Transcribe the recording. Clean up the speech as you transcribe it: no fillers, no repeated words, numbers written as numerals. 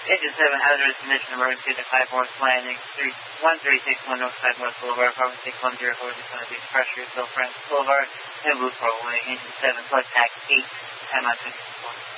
Engine 7 hazardous condition emergency to 5 North Landing, 1361 North 5 North Boulevard, apartment 610 for the Sun Beach Pressure, Bill Francis Boulevard, and Blue Pearl Way. Engine 7, contact 8, time out 24.